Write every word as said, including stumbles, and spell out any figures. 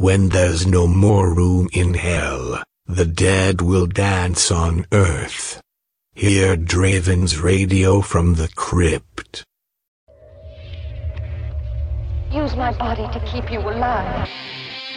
When there's no more room in hell, the dead will dance on earth. Hear Draven's radio from the crypt. Use my body to keep you alive.